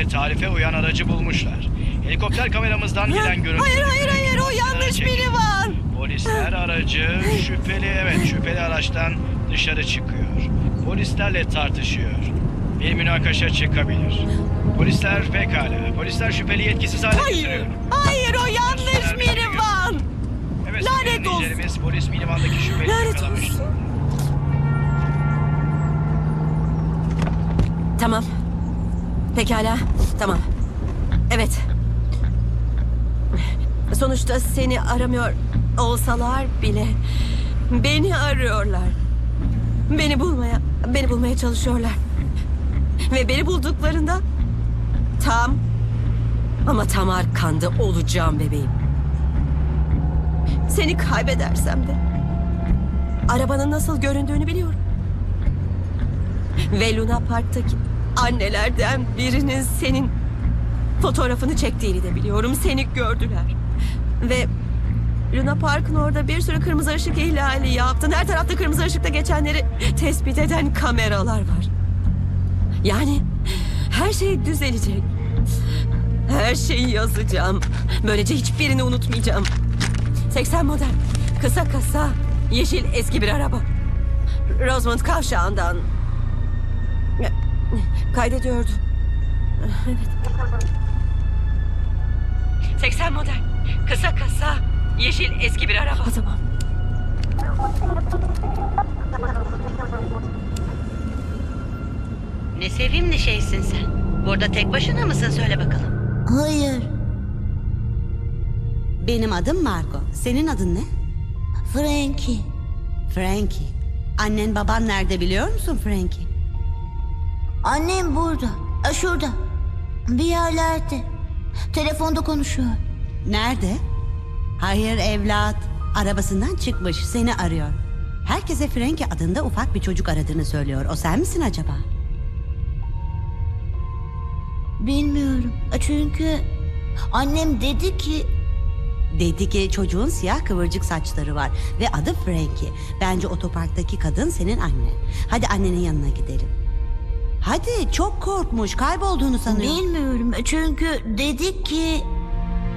tarife uyan aracı bulmuşlar. Helikopter kameramızdan gelen görüntü... Hayır, o yanlış minivan. Polisler aracı şüpheli araçtan dışarı çıkıyor. Polislerle tartışıyor. Bir münakaşa çıkabilir. Polisler şüpheliyi etkisiz hale getiriyor. Hayır, o yanlış minivan. Evet, Lanet olsun. dinleyicilerimiz polis minivandaki şüpheliyi Lanet yakalamış. olsun. Tamam. Pekala, tamam. Evet. Sonuçta seni aramıyor olsalar bile beni arıyorlar. Beni bulmaya çalışıyorlar. Ve beni bulduklarında tam arkanda olacağım bebeğim. Seni kaybedersem de arabanın nasıl göründüğünü biliyorum. Ve Luna Park'taki annelerden birinin senin fotoğrafını çektiğini de biliyorum. Seni gördüler. Ve Luna Park'ın orada bir sürü kırmızı ışık ihlali yaptın. Her tarafta kırmızı ışıkta geçenleri tespit eden kameralar var. Yani her şey düzelecek. Her şeyi yazacağım. Böylece hiçbirini unutmayacağım. 80 model, kısa kasa, yeşil eski bir araba. Rosemont kavşağından. Kaydediyordu. Evet. 80 model, kısa kasa, yeşil eski bir araba. Tamam. Ne sevimli şeysin sen. Burada tek başına mısın söyle bakalım. Hayır, Benim adım Marco. Senin adın ne? Frankie. Frankie. Annen baban nerede biliyor musun Frankie? Annem burada, şurada. Bir yerlerde. Telefonda konuşuyor. Nerede? Hayır evlat. Arabasından çıkmış seni arıyor. Herkese Frankie adında ufak bir çocuk aradığını söylüyor. O sen misin acaba? Bilmiyorum. Çünkü annem dedi ki... Dedi ki çocuğun siyah kıvırcık saçları var ve adı Frankie. Bence otoparktaki kadın senin annen. Hadi annenin yanına gidelim. Hadi çok korkmuş kaybolduğunu sanıyor. Bilmiyorum çünkü dedi ki...